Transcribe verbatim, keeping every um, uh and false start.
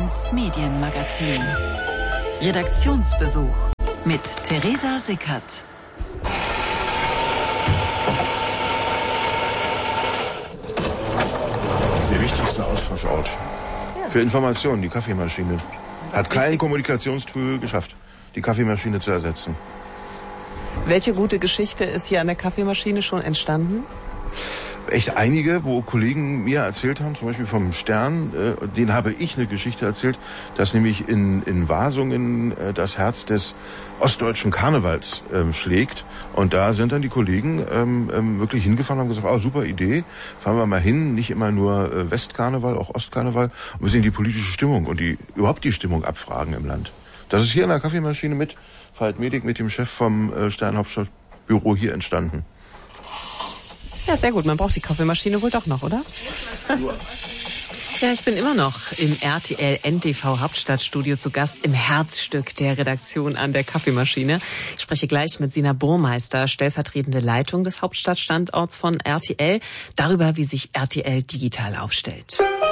Bayerns Medienmagazin. Redaktionsbesuch mit Theresa Sickert. Der wichtigste Austauschort für Informationen, die Kaffeemaschine. Hat kein Kommunikationstool geschafft, die Kaffeemaschine zu ersetzen. Welche gute Geschichte ist hier an der Kaffeemaschine schon entstanden? Echt einige, wo Kollegen mir erzählt haben, zum Beispiel vom Stern, äh, denen habe ich eine Geschichte erzählt, dass nämlich in, in Wasungen äh, das Herz des ostdeutschen Karnevals ähm, schlägt. Und da sind dann die Kollegen ähm, ähm, wirklich hingefahren und haben gesagt, oh, super Idee, fahren wir mal hin, nicht immer nur äh, Westkarneval, auch Ostkarneval, und wir sehen die politische Stimmung und die überhaupt die Stimmung abfragen im Land. Das ist hier in der Kaffeemaschine mit Veit Medik, mit dem Chef vom äh, Stern Hauptstadtbüro hier entstanden. Ja, sehr gut. Man braucht die Kaffeemaschine wohl doch noch, oder? Ja, ich bin immer noch im R T L N T V Hauptstadtstudio zu Gast im Herzstück der Redaktion an der Kaffeemaschine. Ich spreche gleich mit Sina Burmeister, stellvertretende Leitung des Hauptstadtstandorts von R T L, darüber, wie sich R T L digital aufstellt.